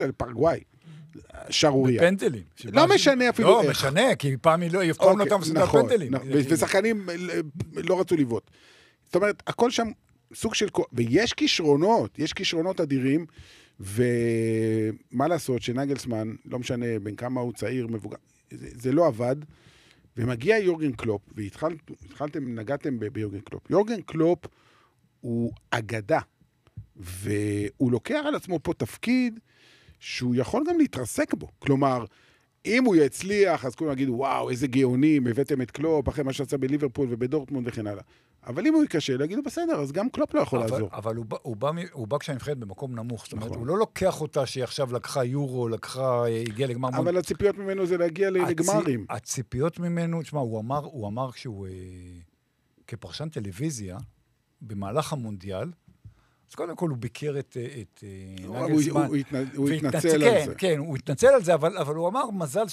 פרגוואי. שרוריה. בפנדלים. לא משנה אפילו לא, משנה, כי פעם היא לא יפתום אותם וסדר פנדלים. ושחקנים לא רצו לבעוט. זאת אומרת, הכל שם סוג של... ויש כישרונות אדירים, ומה לעשות שנגלסמן, לא משנה בין כמה הוא צעיר, מבוגר, זה לא עבד, ומגיע יורגן קלופ, נגעתם ביורגן קלופ. יורגן קלופ הוא אגדה, והוא לוקח על עצמו פה תפקיד, שהוא יכול גם להתרסק בו. כלומר, אם הוא יצליח, אז כולם יגידו, וואו, איזה גאונים, הבאתם את קלופ, אחרי מה שעשה בליברפול ובדורטמונד וכן הלאה. אבל אם הוא יקשה, יגידו, בסדר, אז גם קלופ לא יכול לעזור. אבל הוא בא כשהנבחרת במקום נמוך, זאת אומרת, הוא לא לוקח אותה שהיא עכשיו לקחה יורו, הגיעה לגמר... אבל הציפיות ממנו זה להגיע לגמרים. הציפיות ממנו, תשמע, הוא אמר כשהוא, כפרשן טלוויזיה, במהלך המונדיאל, אז קודם כל הוא ביקר את נגלסמן. הוא התנצל על זה. כן, הוא התנצל על זה, אבל הוא אמר, מזל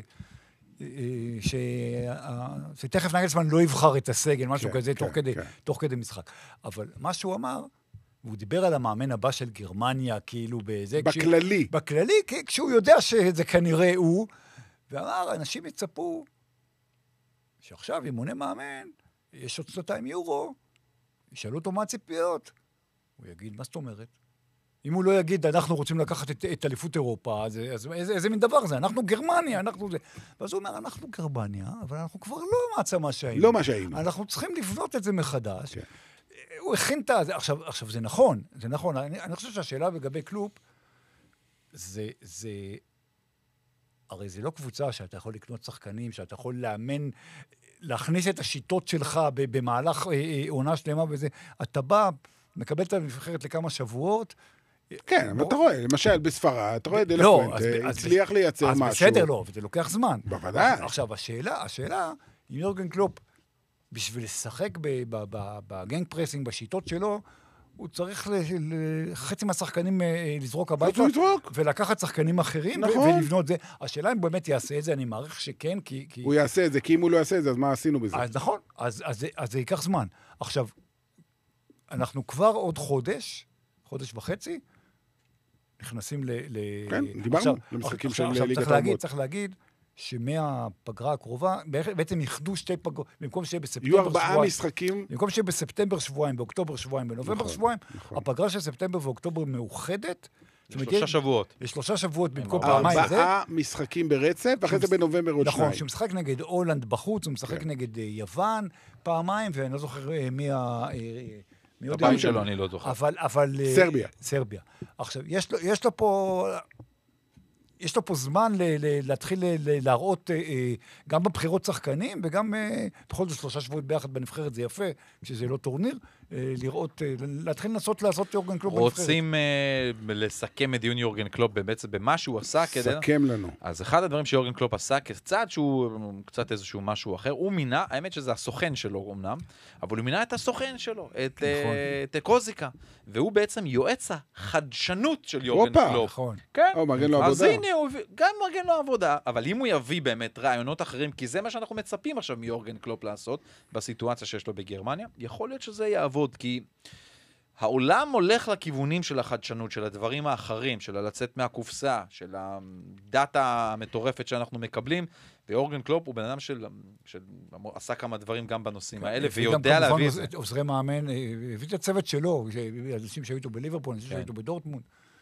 שתכף נגלסמן לא יבחר את הסגל, משהו כזה, תוך כדי משחק. אבל מה שהוא אמר, והוא דיבר על המאמן הבא של גרמניה, כאילו בזה... בכללי. בכללי, כשהוא יודע שזה כנראה הוא, ואמר, אנשים יצפו שעכשיו ימונה מאמן, יש עוד 2 יורו, ישאלו אותו מה הציפיות. הוא יגיד, מה זאת אומרת? אם הוא לא יגיד, אנחנו רוצים לקחת את אליפות אירופה, אז איזה מין דבר זה? אנחנו גרמניה, אנחנו זה. ואז הוא אומר, אנחנו גרמניה, אבל אנחנו כבר לא מעצמה שהיינו. לא מה שהיינו. אנחנו צריכים לבנות את זה מחדש. כן. הוא הכין את זה. עכשיו, זה נכון. אני חושב שהשאלה לגבי קלופ, הרי זה לא קבוצה שאתה יכול לקנות שחקנים, שאתה יכול לאמן, להכניס את השיטות שלך במהלך עונה שלמה וזה. אתה בא... מקבל את הנבחרת לכמה שבועות. כן, אבל אתה רואה, למשל בספרד, אתה רואה דלפוינטה, הצליח לייצר משהו. אז בסדר, לא, וזה לוקח זמן. בוודאי. עכשיו, השאלה, אם יורגן קלופ, בשביל לשחק בגנג פרסינג, בשיטות שלו, הוא צריך חצי מהשחקנים לזרוק הביתה, ולקחת שחקנים אחרים, ולבנות זה. השאלה אם באמת יעשה את זה, אני מעריך שכן, כי... הוא יעשה את זה, כי אם הוא לא יעשה את זה, אז מה עשינו בזה? אז נכון, אז זה ייקח זמן. עכשיו, אנחנו כבר עוד חודש וחצי, נכנסים כן, דיברנו למשחקים של ליגת האלופות. צריך להגיד שמהפגרה הקרובה, בעצם יחדו 2 פגרות, במקום שיהיה בספטמבר שבועיים. יהיו 4 משחקים. במקום שיהיה בספטמבר שבועיים, באוקטובר שבועיים, בנובמבר שבועיים, הפגרה של ספטמבר ואוקטובר מאוחדת. 3 שבועות. יש 3 שבועות במקום פעמיים זה. 4 משחקים ברצף, ואחרי זה בנובמבר עוד 2. נכון, שהוא משחק נגד הולנד בחוץ, הוא משחק נגד יוון פעמיים, ואני לא זוכר מי הבית שלו, אני לא זוכר. אבל... סרביה. עכשיו, יש לו פה זמן להתחיל להראות גם בבחירות שחקנים, וגם בכל זאת 3 שבועות ביחד בנבחרת, זה יפה, כשזה לא טורניר, לראות, להתחיל לנסות לעשות יורגן קלופ בנבחרת. רוצים לסכם את דיון יורגן קלופ בעצם במה שהוא עשה כדי... סכם לנו. אז אחד הדברים שיורגן קלופ עשה, כצעד שהוא קצת איזשהו משהו אחר, הוא מינה, האמת שזה הסוכן שלו אמנם, אבל הוא מינה את הסוכן שלו, את קוזיקה, והוא בעצם יועץ החדשנות של יורגן קלופ. נכון. כן. מגן לו אז עבודה. הנה, גם מגן לו עבודה, אבל אם הוא יביא באמת רעיונות אחרים, כי זה מה שאנחנו מצפים עכשיו מיורגן קלופ לעשות, בסיטואציה שיש לו בגרמניה, יכול להיות שזה יעבוד, כי העולם הולך לכיוונים של החדשנות, של הדברים האחרים, של לצאת מהקופסה, של הדאטה המטורפת שאנחנו מקבלים, ויורגן קלופ הוא בן אדם שעשה כמה דברים גם בנושאים האלה, ויודע להביא את זה. עוזרי מאמן, הביא את הצוות שלו, אנשים שהיו איתו בליברפול, אנשים שהיו איתו בדורטמונד.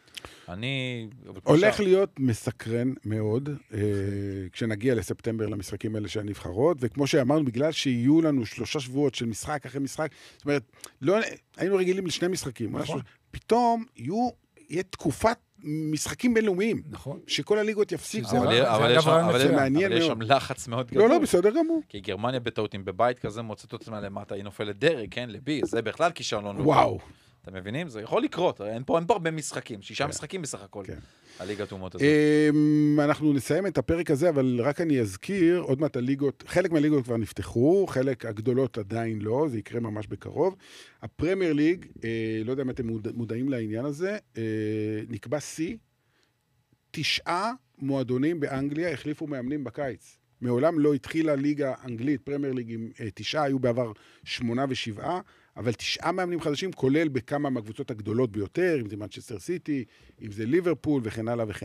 הולך להיות מסקרן מאוד כשנגיע לספטמבר למשחקים האלה של הנבחרות, וכמו שאמרנו, בגלל שיהיו לנו 3 שבועות של משחק אחרי משחק, זאת אומרת, היינו רגילים ל2 משחקים, פתאום יהיה תקופת משחקים בינלאומיים, שכל הליגות יפסיקו. אבל יש שם לחץ מאוד גדול. לא, בסדר גמור. כי גרמניה בטעות, אם בבית כזה מוצאת אותה למטה, היא נופלת דרג, כן, לבי, זה בכלל כישרון. וואו. אתם מבינים? זה יכול לקרות. אין פה הרבה משחקים. 6 משחקים בסך הכל. הליגת אומות הזאת. אנחנו נסיים את הפרק הזה, אבל רק אני אזכיר, עוד מעט הליגות, חלק מהליגות כבר נפתחו, חלק הגדולות עדיין לא, זה יקרה ממש בקרוב. הפרמייר ליג, לא יודע אם אתם מודעים לעניין הזה, נקבע C, 9 מועדונים באנגליה החליפו מאמנים בקיץ. מעולם לא התחילה ליגה אנגלית, פרמייר ליג עם 9, היו בעבר 8 ו7, אבל 9 מאמנים חדשים, כולל בכמה מהקבוצות הגדולות ביותר, אם זה מנצ'סטר סיטי, אם זה ליברפול וכן הלאה וכן